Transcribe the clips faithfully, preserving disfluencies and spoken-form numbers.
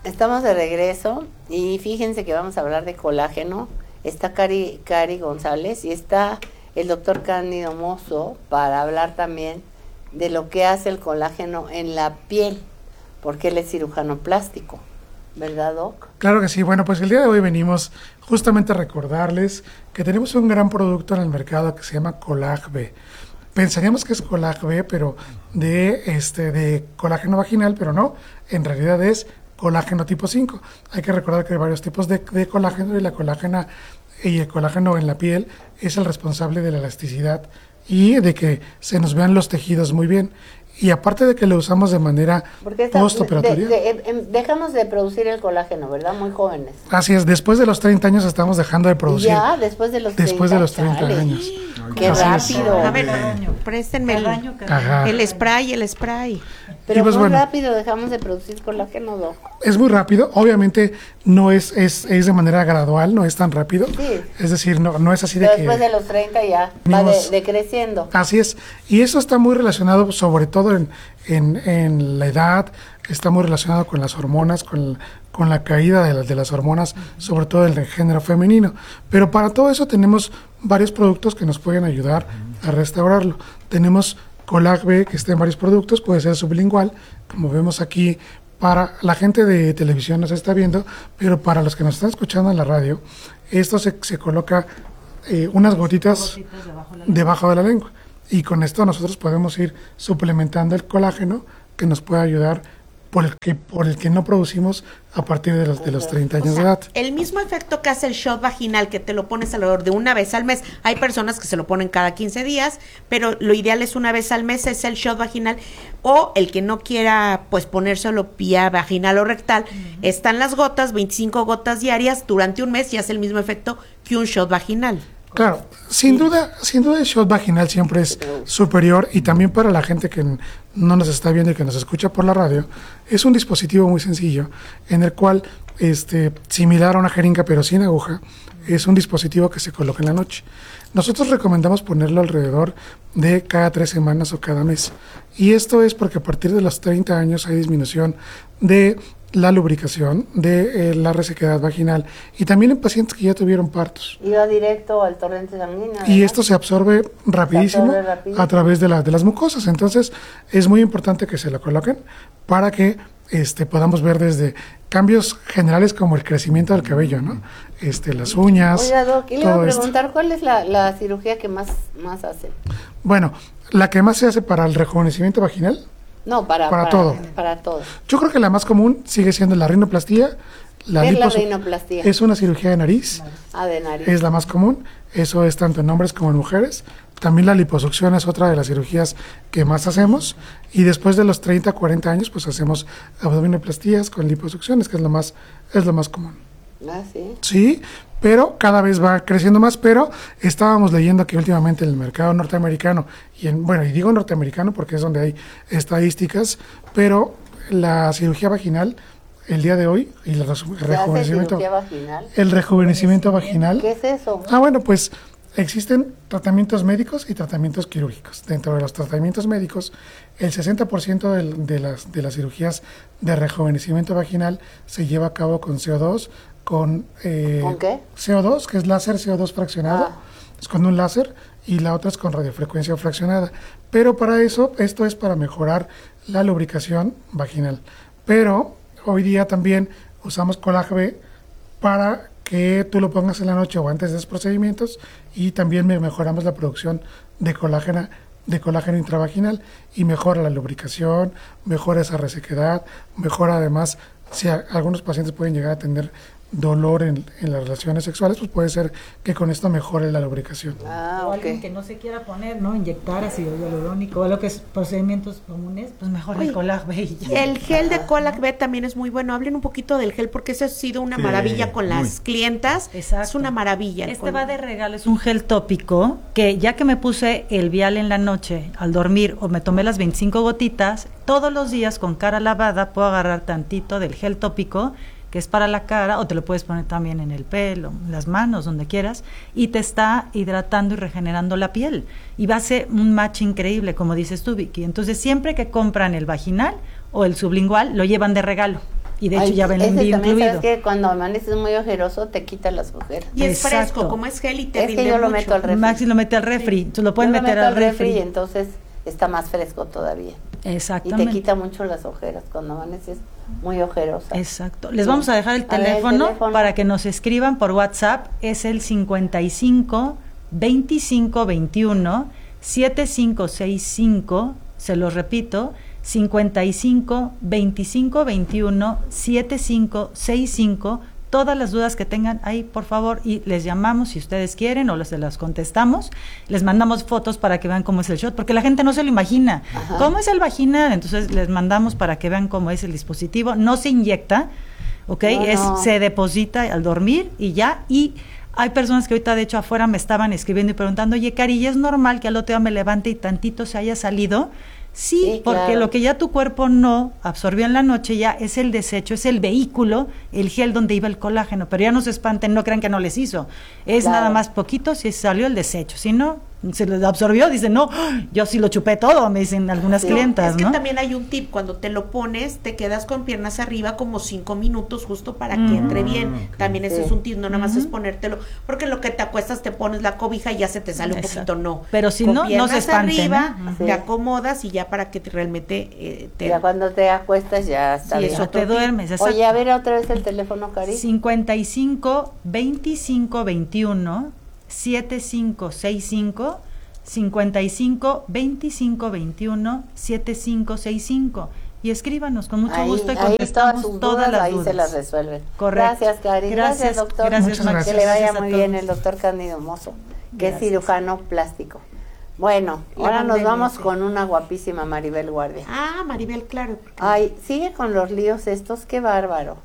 Estamos de regreso y fíjense que vamos a hablar de colágeno. Está Cari, Cari González y está el doctor Cándido Mozo para hablar también de lo que hace el colágeno en la piel, porque él es cirujano plástico, ¿verdad, Doc? Claro que sí. Bueno, pues el día de hoy venimos justamente a recordarles que tenemos un gran producto en el mercado que se llama Colag-B. Pensaríamos que es Colag-B, pero de, este, de colágeno vaginal, pero no, en realidad es colágeno tipo cinco. Hay que recordar que hay varios tipos de, de colágeno y la colágena y el colágeno en la piel es el responsable de la elasticidad y de que se nos vean los tejidos muy bien. Y aparte de que lo usamos de manera postoperatoria. De, de, de, dejamos de producir el colágeno, ¿verdad? Muy jóvenes. Así es, después de los treinta años estamos dejando de producir. Ya, después de los después treinta. De los treinta años. Qué Así rápido. es. A ver, préstenme el, el spray, el spray. Pero pues, muy bueno, rápido dejamos de producir colágeno, Doc. Es muy rápido, obviamente no es, es, es de manera gradual, no es tan rápido. Sí. Es decir, no, no es así de Pero que... después de los treinta ya va de, decreciendo. Así es, y eso está muy relacionado sobre todo en, en, en la edad, está muy relacionado con las hormonas, con, con la caída de, la, de las hormonas, sobre todo del género femenino. Pero para todo eso tenemos varios productos que nos pueden ayudar a restaurarlo. Tenemos Colag-B, que está en varios productos, puede ser sublingual, como vemos aquí. Para la gente de televisión nos está viendo, pero para los que nos están escuchando en la radio, esto se, se coloca eh, unas gotitas, gotitas debajo, de debajo de la lengua. Y con esto nosotros podemos ir suplementando el colágeno que nos puede ayudar por el que, por el que no producimos a partir de los, de los treinta años, o sea, de edad. El mismo efecto que hace el shot vaginal, que te lo pones alrededor de una vez al mes. Hay personas que se lo ponen cada quince días, pero lo ideal es una vez al mes, es el shot vaginal. O el que no quiera pues ponérselo vía vaginal o rectal, uh-huh. Están las gotas, veinticinco gotas diarias durante un mes y hace el mismo efecto que un shot vaginal. Claro, sin duda, sin duda el shot vaginal siempre es superior, y también para la gente que no nos está viendo y que nos escucha por la radio, es un dispositivo muy sencillo en el cual, este, similar a una jeringa pero sin aguja, es un dispositivo que se coloca en la noche. Nosotros recomendamos ponerlo alrededor de cada tres semanas o cada mes, y esto es porque a partir de los treinta años hay disminución de la lubricación, de eh, la resequedad vaginal, y también en pacientes que ya tuvieron partos. Y va directo al torrente sanguíneo. Y esto se absorbe rapidísimo, se absorbe rapidísimo a través de, la, de las mucosas. Entonces es muy importante que se lo coloquen para que este, podamos ver desde cambios generales como el crecimiento del cabello, ¿no? Este, las uñas. Oiga, Doc, y le voy a preguntar, esto. ¿Cuál es la, la cirugía que más, más hace? Bueno, la que más se hace para el rejuvenecimiento vaginal. No, para, para, para todo. Para todo. Yo creo que la más común sigue siendo la rinoplastia. La ¿Qué es la liposu- rinoplastia? Es una cirugía de nariz. Ah, de nariz. Es la más común. Eso es tanto en hombres como en mujeres. También la liposucción es otra de las cirugías que más hacemos. Y después de los treinta, cuarenta años, pues hacemos abdominoplastías con liposucciones, que es lo más, es lo más común. Ah, sí. Sí, pero cada vez va creciendo más, pero estábamos leyendo que últimamente en el mercado norteamericano, y en, bueno, y digo norteamericano porque es donde hay estadísticas, pero la cirugía vaginal, el día de hoy, y el rejuvenecimiento, vaginal? el rejuvenecimiento vaginal. ¿Qué es eso? Ah, bueno, pues existen tratamientos médicos y tratamientos quirúrgicos. Dentro de los tratamientos médicos, el sesenta por ciento de, de, las, de las cirugías de rejuvenecimiento vaginal se lleva a cabo con C O dos, con, eh, ¿Con qué? C O dos, que es láser C O dos fraccionado, ah. es con un láser, y la otra es con radiofrecuencia fraccionada. Pero para eso, esto es para mejorar la lubricación vaginal. Pero hoy día también usamos Colag-B para que tú lo pongas en la noche o antes de los procedimientos, y también mejoramos la producción de colágeno, de colágeno intravaginal, y mejora la lubricación, mejora esa resequedad, mejora además, si a, algunos pacientes pueden llegar a tener dolor en, en las relaciones sexuales, pues puede ser que con esto mejore la lubricación. Ah, o alguien que no se quiera poner, ¿no? Inyectar ácido hialurónico o lo que es procedimientos comunes, pues mejor el Colag-B. El gel de Colag-B también es muy bueno. Hablen un poquito del gel porque eso ha sido una sí, maravilla con muy. las clientas. Exacto. Es una maravilla. Este va de regalo, es un gel tópico que ya que me puse el vial en la noche al dormir o me tomé las veinticinco gotitas, todos los días con cara lavada puedo agarrar tantito del gel tópico, que es para la cara, o te lo puedes poner también en el pelo, en las manos, donde quieras, y te está hidratando y regenerando la piel. Y va a ser un match increíble, como dices tú, Vicky. Entonces, siempre que compran el vaginal o el sublingual, lo llevan de regalo. Y de hecho Ay, ya ven ese incluido. también, ¿sabes qué? Cuando amaneces muy ojeroso, te quita las ojeras. Y es Exacto. fresco, como es gel y te Es rinde que yo lo mucho. meto al refri. Maxi lo mete al refri, tú lo pueden Yo lo meter meto al refri. y entonces está más fresco todavía. Y Exactamente. te quita mucho las ojeras cuando amaneces muy ojerosa. Exacto. Les Sí. vamos a dejar el A ver, el teléfono, teléfono. para que nos escriban por WhatsApp. Es el cincuenta y cinco veinticinco veintiuno setenta y cinco sesenta y cinco. Se los repito, cincuenta y cinco veinticinco veintiuno setenta y cinco sesenta y cinco. Todas las dudas que tengan ahí, por favor, y les llamamos si ustedes quieren o se las contestamos. Les mandamos fotos para que vean cómo es el shot, porque la gente no se lo imagina. Ajá. ¿Cómo es el vaginal? Entonces les mandamos para que vean cómo es el dispositivo. No se inyecta, ¿ok? No, es no. Se deposita al dormir y ya. Y hay personas que ahorita, de hecho, afuera me estaban escribiendo y preguntando, oye, Cari, ¿y es normal que al otro día me levante y tantito se haya salido? Sí, Sí, porque claro. lo que ya tu cuerpo no absorbió en la noche ya es el desecho, es el vehículo, el gel donde iba el colágeno. Pero ya no se espanten, no crean que no les hizo. Es Claro. nada más poquito si salió el desecho. Si no, se les absorbió, dicen, no, yo sí lo chupé todo, me dicen algunas No, clientas, es que ¿no? también hay un tip, cuando te lo pones, te quedas con piernas arriba como cinco minutos justo para que Mm. entre bien. ok. También ese Sí. es un tip, no nada más Ujú. es ponértelo, porque en lo que te acuestas te pones la cobija y ya se te sale un Exacto. poquito, no. Pero si Con no, no se piernas espanten, arriba, ¿eh? Sí. te acomodas y ya para que te realmente eh, te... Ya cuando te acuestas ya está Sí, bien. eso Ya te duermes. exacto. Oye, a ver otra vez el teléfono, Cari. cincuenta y cinco veinticinco veintiuno setenta y cinco sesenta y cinco, cincuenta y cinco veinticinco veintiuno setenta y cinco sesenta y cinco, y escríbanos con mucho Ahí, gusto y ahí contestamos todas sus todas dudas, las ahí dudas. se las resuelven. Correcto. Gracias, Cari. Gracias, Gracias, doctor. gracias, Muchas Que gracias. le vaya Gracias a muy bien todos. el doctor Cándido Mozo, que Gracias. es cirujano plástico. Bueno, La ahora nos bandera, vamos sí. con una guapísima Maribel Guardia. Ah, Maribel, claro. porque- Ay, sigue con los líos estos, qué bárbaro.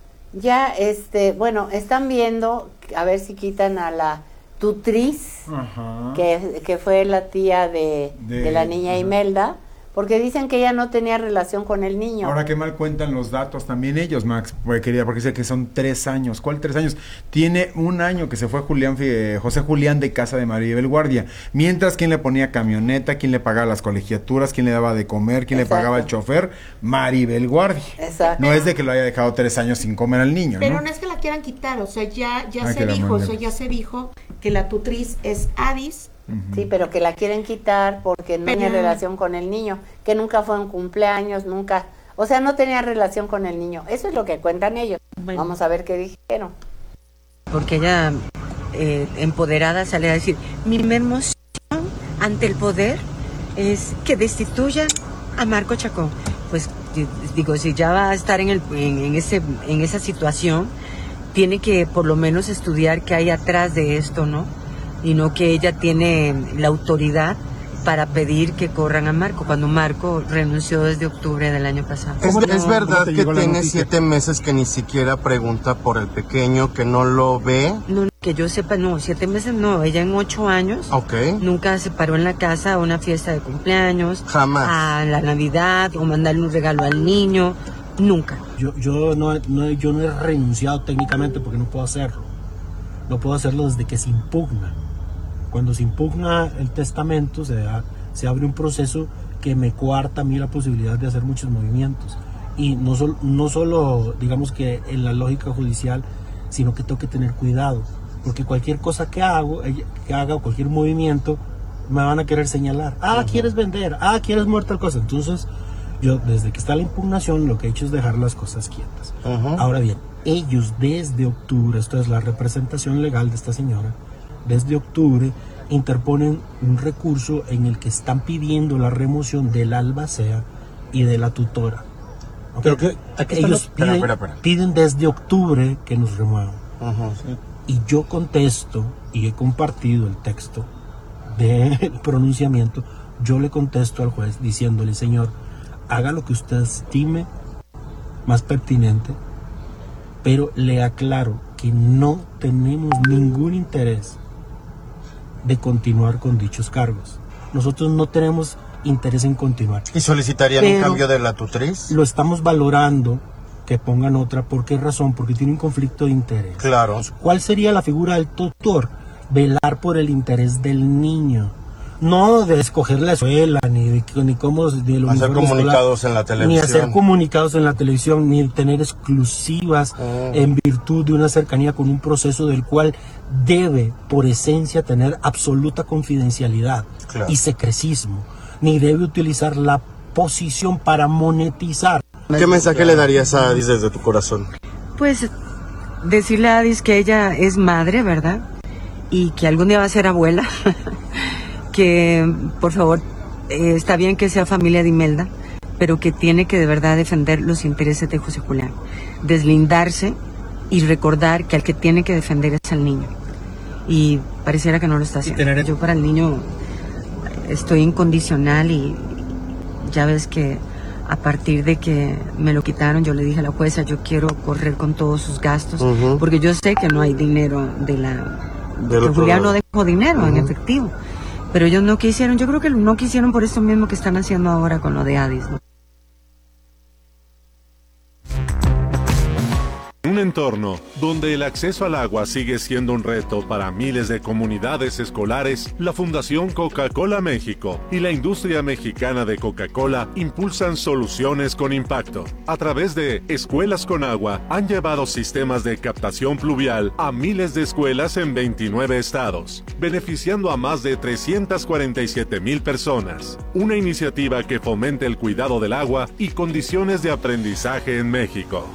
Ya, este, bueno, están viendo, a ver si quitan a la tutriz, Ajá. que, que fue la tía de, De- de la niña ajá. Imelda, porque dicen que ella no tenía relación con el niño. Ahora qué mal cuentan los datos también ellos, Max, porque quería, porque dice que son tres años. ¿Cuál tres años? Tiene un año que se fue Julián, eh, José Julián de casa de Maribel Guardia. Mientras, ¿quién le ponía camioneta? ¿Quién le pagaba las colegiaturas? ¿Quién le daba de comer? ¿Quién Exacto. le pagaba el chofer? Maribel Guardia. Exacto. No es de que lo haya dejado tres años sin comer al niño, Pero ¿no? no es que la quieran quitar, o sea, ya, ya Ah, se que la dijo, o manden. sea, ya se dijo que la tutriz es Adis. Ujú. Sí, pero que la quieren quitar porque no Pero- tenía relación con el niño, que nunca fue un cumpleaños, nunca, o sea, no tenía relación con el niño. Eso es lo que cuentan ellos. Bueno. Vamos a ver qué dijeron. Porque ella, eh, empoderada, sale a decir, mi emoción ante el poder es que destituyan a Marco Chacón. Pues di- digo, si ya va a estar en, el, en, en ese, en esa situación, tiene que por lo menos estudiar qué hay atrás de esto, ¿no? Y no que ella tiene la autoridad para pedir que corran a Marco, cuando Marco renunció desde octubre del año pasado. Es, ¿Cómo es no- verdad no te que llegó la tiene noticia? siete meses que ni siquiera pregunta por el pequeño, que no lo ve. No, que yo sepa, no, siete meses no, ella en ocho años Ok. nunca se paró en la casa a una fiesta de cumpleaños, Jamás. a la Navidad o mandarle un regalo al niño, nunca. Yo, yo, no, no, yo no he renunciado técnicamente porque no puedo hacerlo. No puedo hacerlo desde que se impugna. Cuando se impugna el testamento, se, da- se abre un proceso que me coarta a mí la posibilidad de hacer muchos movimientos. Y no, sol- no solo, digamos que en la lógica judicial, sino que tengo que tener cuidado. Porque cualquier cosa que hago, ella- que haga o cualquier movimiento, me van a querer señalar. Ah, quieres vender. Ah, quieres muerta tal cosa. Entonces, yo desde que está la impugnación, lo que he hecho es dejar las cosas quietas. Ujú. Ahora bien, ellos desde octubre, esto es la representación legal de esta señora, desde octubre interponen un recurso en el que están pidiendo la remoción del albacea y de la tutora. ¿Ok? Pero que- aquí están ellos los- Espera, piden, espera, espera. piden desde octubre que nos remuevan. Ujú. Y yo contesto, y he compartido el texto del pronunciamiento, yo le contesto al juez diciéndole, señor, haga lo que usted estime más pertinente, pero le aclaro que no tenemos ningún interés de continuar con dichos cargos. Nosotros no tenemos interés en continuar. ¿Y solicitarían un Pero- cambio de la tutriz? Lo estamos valorando que pongan otra. ¿Por qué razón? Porque tiene un conflicto de interés. Claro. ¿Cuál sería la figura del tutor? Velar por el interés del niño. no de escoger la escuela, ni de ni cómo ni el hacer comunicados escolar, en la televisión, ni hacer comunicados en la televisión, ni tener exclusivas oh. en virtud de una cercanía con un proceso del cual debe, por esencia, tener absoluta confidencialidad claro. y secrecismo, ni debe utilizar la posición para monetizar. ¿Qué mensaje le darías a Adis desde tu corazón? Pues decirle a Adis que ella es madre, ¿verdad? Y que algún día va a ser abuela. Que por favor, eh, está bien que sea familia de Imelda, pero que tiene que de verdad defender los intereses de José Julián, deslindarse y recordar que al que tiene que defender es al niño, y pareciera que no lo está haciendo. Tener... Yo para el niño estoy incondicional, y ya ves que a partir de que me lo quitaron, yo le dije a la jueza, yo quiero correr con todos sus gastos, uh-huh. porque yo sé que no hay dinero de la... que Julián no dejó dinero uh-huh. en efectivo. Pero ellos no quisieron, yo creo que no quisieron por esto mismo que están haciendo ahora con lo de Adis, ¿no? Un entorno donde el acceso al agua sigue siendo un reto para miles de comunidades escolares, la Fundación Coca-Cola México y la industria mexicana de Coca-Cola impulsan soluciones con impacto. A través de Escuelas con Agua han llevado sistemas de captación pluvial a miles de escuelas en veintinueve estados, beneficiando a más de trescientas cuarenta y siete mil personas. Una iniciativa que fomenta el cuidado del agua y condiciones de aprendizaje en México.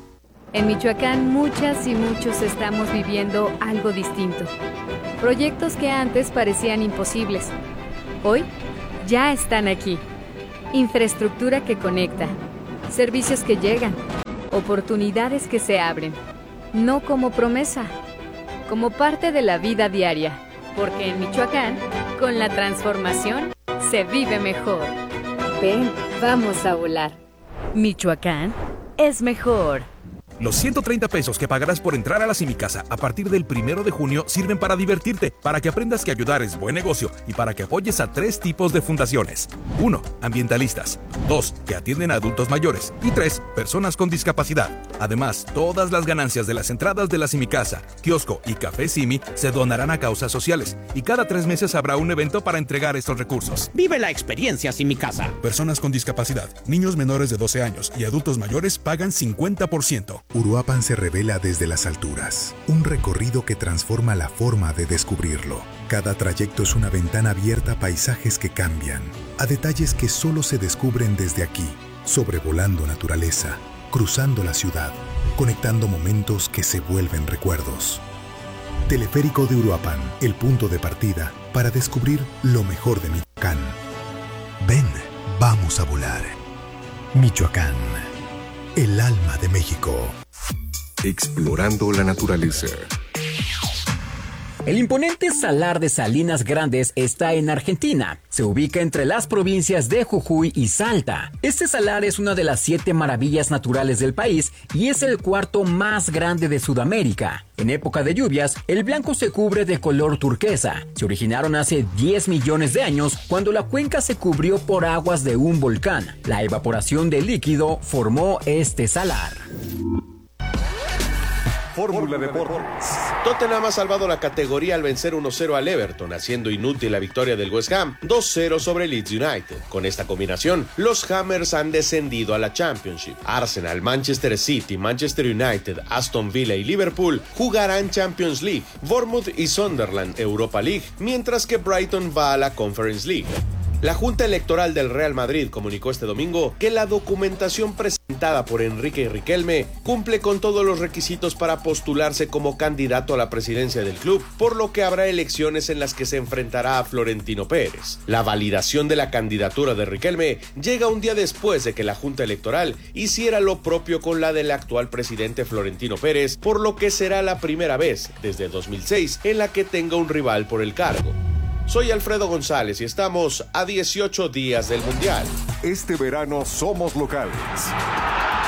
En Michoacán, muchas y muchos estamos viviendo algo distinto. Proyectos que antes parecían imposibles, hoy ya están aquí. Infraestructura que conecta, servicios que llegan, oportunidades que se abren. No como promesa, como parte de la vida diaria. Porque en Michoacán, con la transformación, se vive mejor. Ven, vamos a volar. Michoacán es mejor. Los ciento treinta pesos que pagarás por entrar a la Simicasa a partir del primero de junio sirven para divertirte, para que aprendas que ayudar es buen negocio y para que apoyes a tres tipos de fundaciones. Uno, ambientalistas. Dos, que atienden a adultos mayores. Y tres, personas con discapacidad. Además, todas las ganancias de las entradas de la Simicasa, kiosco y café Simi se donarán a causas sociales. Y cada tres meses habrá un evento para entregar estos recursos. Vive la experiencia Simicasa. Personas con discapacidad, niños menores de doce años y adultos mayores pagan cincuenta por ciento. Uruapan se revela desde las alturas, un recorrido que transforma la forma de descubrirlo. Cada trayecto es una ventana abierta a paisajes que cambian, a detalles que solo se descubren desde aquí, sobrevolando naturaleza, cruzando la ciudad, conectando momentos que se vuelven recuerdos. Teleférico de Uruapan, el punto de partida para descubrir lo mejor de Michoacán. Ven, vamos a volar. Michoacán, el alma de México. Explorando la naturaleza. El imponente Salar de Salinas Grandes está en Argentina. Se ubica entre las provincias de Jujuy y Salta. Este salar es una de las siete maravillas naturales del país y es el cuarto más grande de Sudamérica. En época de lluvias, el blanco se cubre de color turquesa. Se originaron hace diez millones de años cuando la cuenca se cubrió por aguas de un volcán. La evaporación del líquido formó este salar. Fórmula Deportes. Tottenham ha salvado la categoría al vencer uno cero al Everton, haciendo inútil la victoria del West Ham dos cero sobre Leeds United. Con esta combinación, los Hammers han descendido a la Championship. Arsenal, Manchester City, Manchester United, Aston Villa y Liverpool jugarán Champions League, Bournemouth y Sunderland Europa League, mientras que Brighton va a la Conference League. La Junta Electoral del Real Madrid comunicó este domingo que la documentación presentada por Enrique Riquelme cumple con todos los requisitos para postularse como candidato a la presidencia del club, por lo que habrá elecciones en las que se enfrentará a Florentino Pérez. La validación de la candidatura de Riquelme llega un día después de que la Junta Electoral hiciera lo propio con la del actual presidente Florentino Pérez, por lo que será la primera vez desde dos mil seis en la que tenga un rival por el cargo. Soy Alfredo González y estamos a dieciocho días del Mundial. Este verano somos locales.